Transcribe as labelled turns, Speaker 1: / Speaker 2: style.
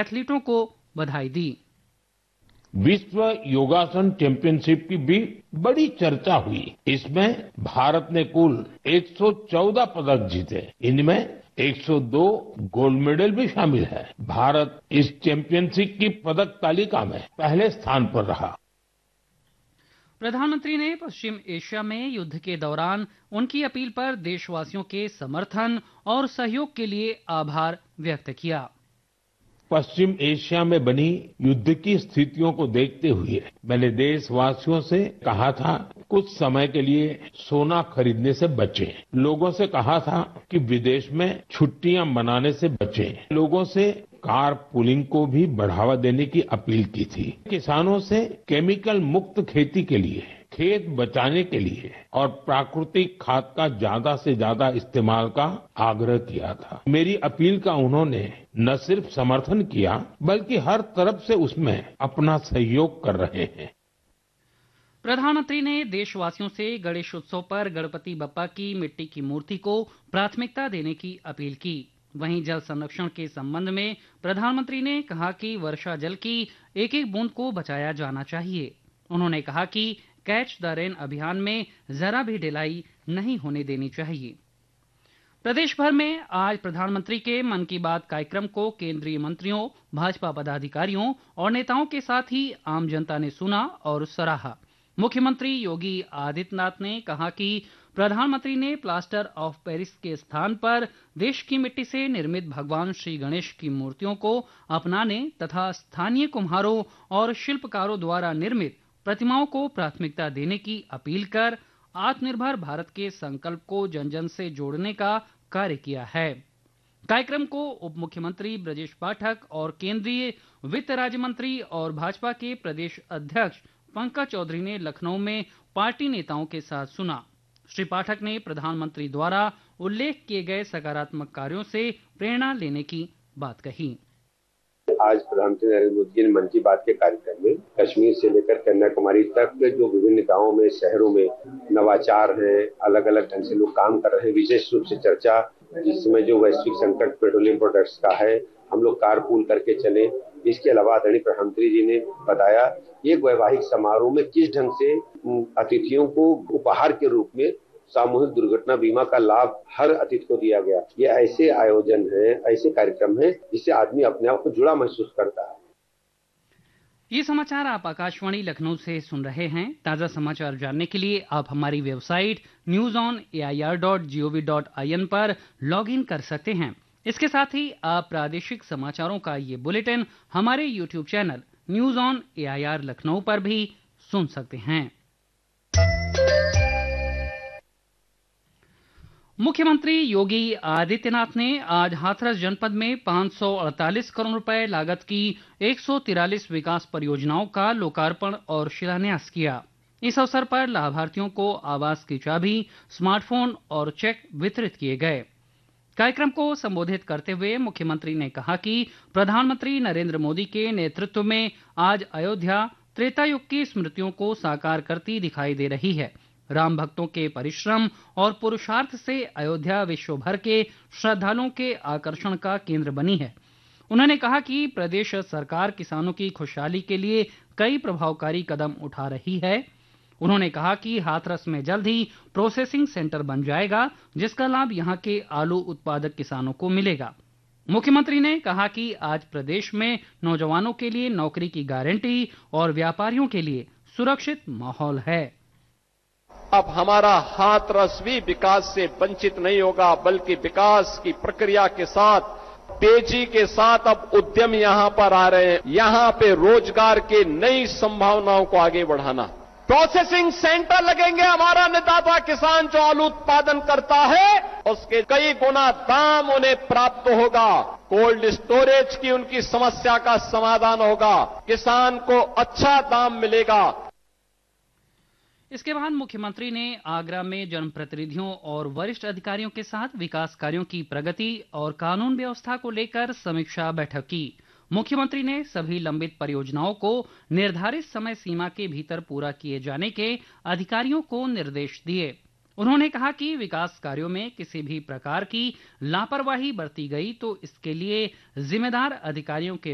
Speaker 1: एथलीटों को बधाई दी।
Speaker 2: विश्व योगासन चैंपियनशिप की भी बड़ी चर्चा हुई। इसमें भारत ने कुल 114 पदक जीते। इनमें 102 गोल्ड मेडल भी शामिल है। भारत इस चैंपियनशिप की पदक तालिका में पहले स्थान पर रहा।
Speaker 1: प्रधानमंत्री ने पश्चिम एशिया में युद्ध के दौरान उनकी अपील पर देशवासियों के समर्थन और सहयोग के लिए आभार व्यक्त किया।
Speaker 2: पश्चिम एशिया में बनी युद्ध की स्थितियों को देखते हुए मैंने देशवासियों से कहा था कुछ समय के लिए सोना खरीदने से बचें। लोगों से कहा था कि विदेश में छुट्टियां मनाने से बचें। लोगों से कार पूलिंग को भी बढ़ावा देने की अपील की थी। किसानों से केमिकल मुक्त खेती के लिए, खेत बचाने के लिए और प्राकृतिक खाद का ज्यादा से ज्यादा इस्तेमाल का आग्रह किया था। मेरी अपील का उन्होंने न सिर्फ समर्थन किया बल्कि हर तरफ से उसमें अपना सहयोग कर रहे हैं।
Speaker 1: प्रधानमंत्री ने देशवासियों से गणेश उत्सव पर गणपति बप्पा की मिट्टी की मूर्ति को प्राथमिकता देने की अपील की। वहीं जल संरक्षण के संबंध में प्रधानमंत्री ने कहा कि वर्षा जल की एक एक बूंद को बचाया जाना चाहिए। उन्होंने कहा कि कैच द रेन अभियान में जरा भी ढिलाई नहीं होने देनी चाहिए। प्रदेश भर में आज प्रधानमंत्री के मन की बात कार्यक्रम को केंद्रीय मंत्रियों, भाजपा पदाधिकारियों और नेताओं के साथ ही आम जनता ने सुना और सराहा। मुख्यमंत्री योगी आदित्यनाथ ने कहा कि प्रधानमंत्री ने प्लास्टर ऑफ पेरिस के स्थान पर देश की मिट्टी से निर्मित भगवान श्री गणेश की मूर्तियों को अपनाने तथा स्थानीय कुम्हारों और शिल्पकारों द्वारा निर्मित प्रतिमाओं को प्राथमिकता देने की अपील कर आत्मनिर्भर भारत के संकल्प को जन जन से जोड़ने का कार्य किया है। कार्यक्रम को उप मुख्यमंत्री ब्रजेश पाठक और केंद्रीय वित्त राज्य मंत्री और भाजपा के प्रदेश अध्यक्ष पंकज चौधरी ने लखनऊ में पार्टी नेताओं के साथ सुना। श्री पाठक ने प्रधानमंत्री द्वारा उल्लेख किए गए सकारात्मक कार्यों से प्रेरणा लेने की बात कही।
Speaker 3: आज प्रधानमंत्री नरेंद्र मोदी जी ने मन की बात के कार्यक्रम में कश्मीर से लेकर कन्याकुमारी तक जो विभिन्न गांवों में, शहरों में नवाचार है, अलग अलग ढंग से लोग काम कर रहे हैं, विशेष रूप से चर्चा जिसमें जो वैश्विक संकट पेट्रोलियम प्रोडक्ट्स का है, हम लोग कारपूल करके चले। इसके अलावा आदरणीय प्रधानमंत्री जी ने बताया एक वैवाहिक समारोह में किस ढंग से अतिथियों को उपहार के रूप में सामूहिक दुर्घटना बीमा का लाभ हर अतिथि को दिया गया। ये ऐसे आयोजन है, ऐसे कार्यक्रम है जिससे आदमी अपने आप को जुड़ा महसूस करता है।
Speaker 1: ये समाचार आप आकाशवाणी लखनऊ से सुन रहे हैं। ताजा समाचार जानने के लिए आप हमारी वेबसाइट newsonair.gov.in पर लॉग इन कर सकते हैं। इसके साथ ही आप प्रादेशिक समाचारों का ये बुलेटिन हमारे YouTube channel news on AIR Lucknow पर भी सुन सकते हैं। मुख्यमंत्री योगी आदित्यनाथ ने आज हाथरस जनपद में 548 करोड़ रुपए लागत की 143 विकास परियोजनाओं का लोकार्पण और शिलान्यास किया। इस अवसर पर लाभार्थियों को आवास की चाबी, स्मार्टफोन और चेक वितरित किए गए। कार्यक्रम को संबोधित करते हुए मुख्यमंत्री ने कहा कि प्रधानमंत्री नरेंद्र मोदी के नेतृत्व में आज अयोध्या त्रेता युग की स्मृतियों को साकार करती दिखाई दे रही है। राम भक्तों के परिश्रम और पुरुषार्थ से अयोध्या विश्व भर के श्रद्धालुओं के आकर्षण का केंद्र बनी है। उन्होंने कहा कि प्रदेश सरकार किसानों की खुशहाली के लिए कई प्रभावकारी कदम उठा रही है। उन्होंने कहा कि हाथरस में जल्द ही प्रोसेसिंग सेंटर बन जाएगा, जिसका लाभ यहां के आलू उत्पादक किसानों को मिलेगा। मुख्यमंत्री ने कहा कि आज प्रदेश में नौजवानों के लिए नौकरी की गारंटी और व्यापारियों के लिए सुरक्षित माहौल है।
Speaker 4: अब हमारा हाथरस भी विकास से वंचित नहीं होगा, बल्कि विकास की प्रक्रिया के साथ, तेजी के साथ अब उद्यम यहां पर आ रहे हैं। यहां पे रोजगार के नई संभावनाओं को आगे बढ़ाना, प्रोसेसिंग सेंटर लगेंगे। हमारा अन्नदाता किसान जो आलू उत्पादन करता है उसके कई गुना दाम उन्हें प्राप्त होगा। कोल्ड स्टोरेज की उनकी समस्या का समाधान होगा, किसान को अच्छा दाम मिलेगा।
Speaker 1: इसके बाद मुख्यमंत्री ने आगरा में जनप्रतिनिधियों और वरिष्ठ अधिकारियों के साथ विकास कार्यों की प्रगति और कानून व्यवस्था को लेकर समीक्षा बैठक की। मुख्यमंत्री ने सभी लंबित परियोजनाओं को निर्धारित समय सीमा के भीतर पूरा किए जाने के अधिकारियों को निर्देश दिए। उन्होंने कहा कि विकास कार्यों में किसी भी प्रकार की लापरवाही बरती गई तो इसके लिए जिम्मेदार अधिकारियों के